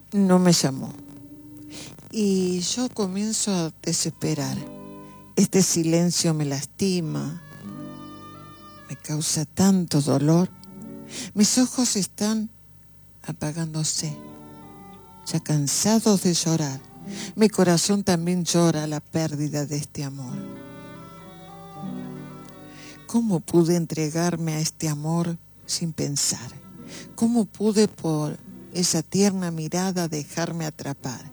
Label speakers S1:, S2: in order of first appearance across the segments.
S1: no me llamó. Y yo comienzo a desesperar. Este silencio me lastima, me causa tanto dolor. Mis ojos están apagándose, ya cansados de llorar. Mi corazón también llora la pérdida de este amor. ¿Cómo pude entregarme a este amor sin pensar? ¿Cómo pude por esa tierna mirada dejarme atrapar?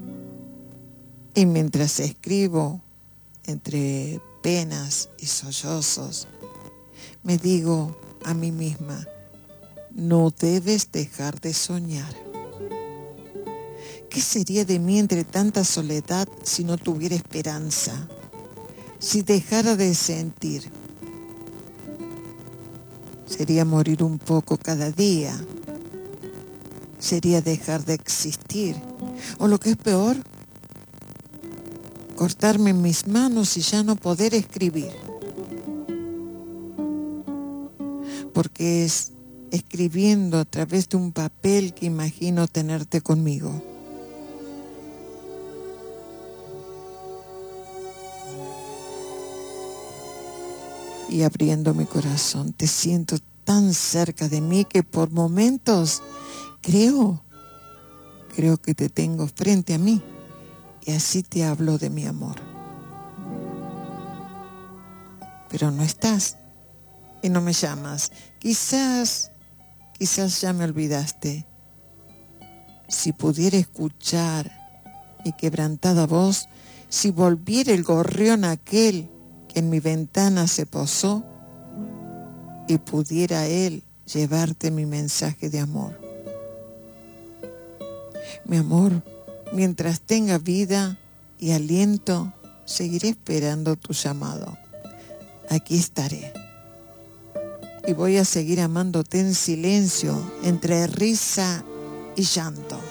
S1: Y mientras escribo, entre penas y sollozos, me digo a mí misma, no debes dejar de soñar. ¿Qué sería de mí entre tanta soledad si no tuviera esperanza? Si dejara de sentir, sería morir un poco cada día, sería dejar de existir, o lo que es peor, cortarme mis manos y ya no poder escribir, porque es escribiendo a través de un papel que imagino tenerte conmigo. Y abriendo mi corazón, te siento tan cerca de mí que por momentos creo que te tengo frente a mí y así te hablo de mi amor. Pero no estás y no me llamas. Quizás ya me olvidaste. Si pudiera escuchar mi quebrantada voz, si volviera el gorrión aquel que en mi ventana se posó y pudiera él llevarte mi mensaje de amor. Mi amor, mientras tenga vida y aliento, seguiré esperando tu llamado. Aquí estaré. Y voy a seguir amándote en silencio, entre risa y llanto.